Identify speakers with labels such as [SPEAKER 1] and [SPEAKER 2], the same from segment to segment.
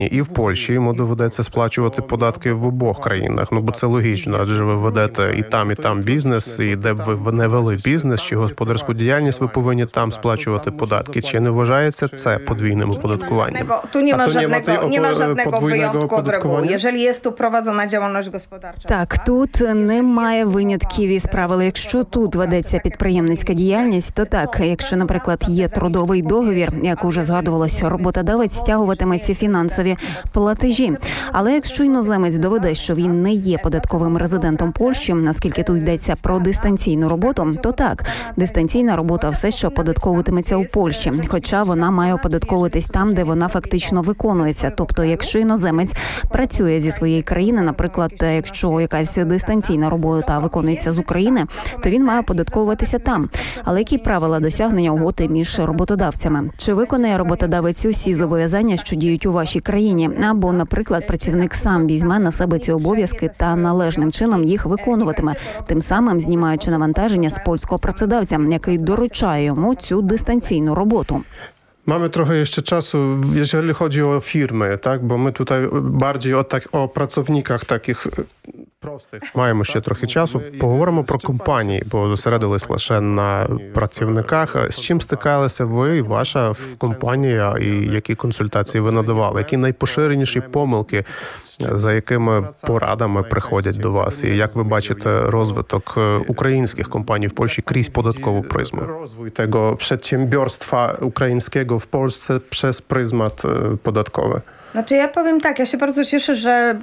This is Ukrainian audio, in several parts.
[SPEAKER 1] І в Польщі йому доведеться сплачувати податки в обох країнах. Ну, бо це логічно, адже ви ведете і там бізнес, і де б ви не вели бізнес чи господарську діяльність, ви повинні там сплачувати податки. Чи не вважається це подвійним оподаткуванням?
[SPEAKER 2] Tu nie ma żadnego wyjątku od reguły. Jeżeli jest tu prowadzona działalność gospodarcza.
[SPEAKER 3] Так, тут немає винятків із правил. Якщо тут ведеться підприємницька діяльність, то так. Якщо, наприклад, є трудовий договір, як уже згадувалось, роботодавець стягуватиме ці фінансові платежі. Але якщо іноземець доведе, що він не є податковим резидентом Польщі, оскільки тут йдеться про дистанційну роботу, то так, дистанційна робота все ще оподатковуватиметься у Польщі, хоча вона має оподатковуватись там, де вона фактично виконується. Тобто, якщо іноземець працює зі своєї країни, наприклад, якщо якась дистанційна робота виконується з України, то він має оподатковуватися там. Але які правила досягнення угоди між роботодавцями? Чи виконує роботодавець усі зобов'язання, що діють у вашій країні? Або, наприклад, працівник сам візьме на себе ці обов'язки та належним чином їх виконуватиме, тим самим знімаючи навантаження з польського працедавця, який dоручає йому цю дистанційну роботу.
[SPEAKER 1] Mamy trochę jeszcze czasu, jeżeli chodzi o firmy, tak? Bo my tutaj bardziej o pracownikach takich простих. Маємо ще трохи часу. Поговоримо про компанії, бо зосередились лише на працівниках. З чим стикалися ви і ваша компанія, і які консультації ви надавали? Які найпоширеніші помилки, за якими порадами приходять до вас? І як ви бачите розвиток українських компаній в Польщі крізь податкову призму? Розвиток tego przedsiębiorstwa ukraińskiego w Polsce przez pryzmat podatkowy.
[SPEAKER 2] Znaczy ja powiem tak, ja się bardzo cieszę, że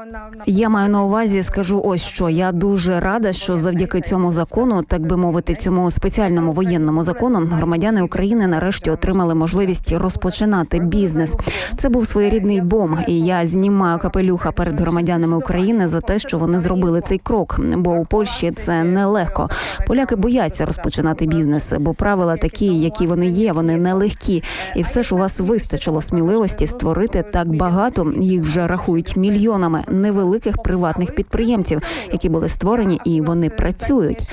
[SPEAKER 3] Я маю на увазі, скажу ось що. Я дуже рада, що завдяки цьому закону, так би мовити, цьому спеціальному воєнному закону, громадяни України нарешті отримали можливість розпочинати бізнес. Це був своєрідний бом, і я знімаю капелюха перед громадянами України за те, що вони зробили цей крок, бо у Польщі це нелегко. Поляки бояться розпочинати бізнес, бо правила такі, які вони є, вони нелегкі. І все ж у вас вистачило сміливості створити так багато, їх вже рахують мільйонами, невеликих приватних підприємців, які були створені і вони працюють.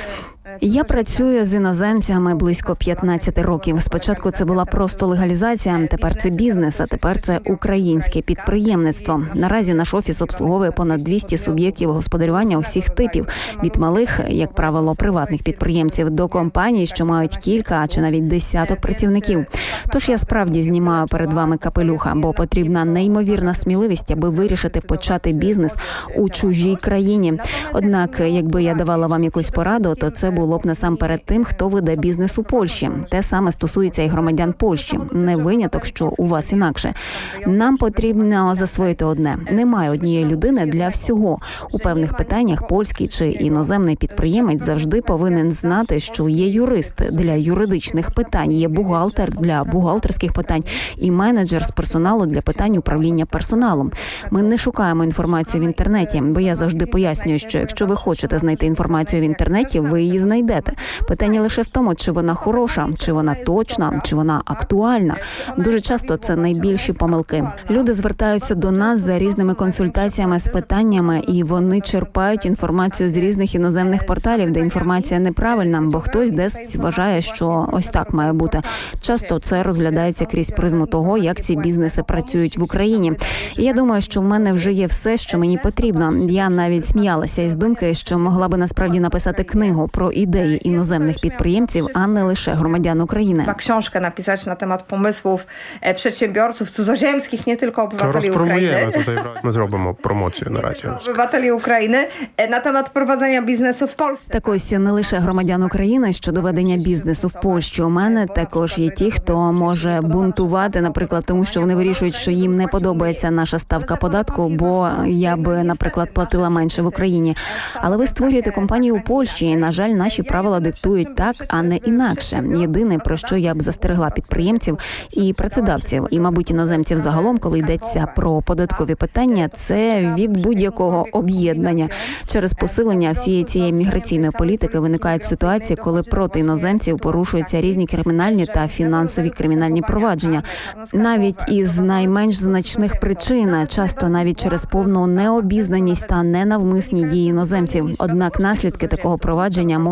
[SPEAKER 3] Я працюю з іноземцями близько 15 років. Спочатку це була просто легалізація, тепер це бізнес, а тепер це українське підприємництво. Наразі наш офіс обслуговує понад 200 суб'єктів господарювання усіх типів, від малих, як правило, приватних підприємців, до компаній, що мають кілька чи навіть десяток працівників. Тож я справді знімаю перед вами капелюха, бо потрібна неймовірна сміливість, аби вирішити почати бізнес у чужій країні. Однак, якби я давала вам якусь пораду, то це було б насамперед тим, хто веде бізнес у Польщі. Те саме стосується і громадян Польщі. Не виняток, що у вас інакше. Нам потрібно засвоїти одне. Немає однієї людини для всього. У певних питаннях польський чи іноземний підприємець завжди повинен знати, що є юрист для юридичних питань, є бухгалтер для бухгалтерських питань і менеджер з персоналу для питань управління персоналом. Ми не шукаємо інформацію в інтернеті, бо я завжди пояснюю, що якщо ви хочете знайти інформацію в інтернеті, ви її знайдете. Питання лише в тому, чи вона хороша, чи вона точна, чи вона актуальна. Дуже часто це найбільші помилки. Люди звертаються до нас за різними консультаціями з питаннями, і вони черпають інформацію з різних іноземних порталів, де інформація неправильна, бо хтось десь вважає, що ось так має бути. Часто це розглядається крізь призму того, як ці бізнеси працюють в Україні. І я думаю, що в мене вже є все, що мені потрібно. Я навіть сміялася із думки, що могла би насправді написати книгу про ідеї іноземних підприємців, а не лише громадян України.
[SPEAKER 2] Książkę napisać na temat pomysłów przedsiębiorców cudzoziemskich, nie tylko obywateli Ukrainy.
[SPEAKER 1] Ми зробимо промоцію на радіо.
[SPEAKER 2] Obywateli України на temat prowadzenia biznesu w Polsce.
[SPEAKER 3] Так ось не лише громадян України щодо ведення бізнесу в Польщі. У мене також є ті, хто може бунтувати, наприклад, тому що вони вирішують, що їм не подобається наша ставка податку, бо я би, наприклад, платила менше в Україні. Але ви створюєте компанію у Польщі, і, на жаль, наші правила диктують так, а не інакше. Єдине, про що я б застерегла підприємців і працедавців, і, мабуть, іноземців загалом, коли йдеться про податкові питання, це від будь-якого об'єднання. Через посилення всієї цієї міграційної політики виникають ситуації, коли проти іноземців порушуються різні кримінальні та фінансові кримінальні провадження. Навіть із найменш значних причин, часто навіть через повну необізнаність та ненавмисні дії іноземців. Однак наслідки такого провадження можуть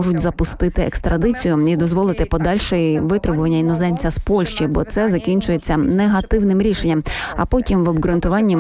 [SPEAKER 3] можуть запустити екстрадицію і дозволити подальше витребування іноземця з Польщі, бо це закінчується негативним рішенням. А потім в обґрунтуванні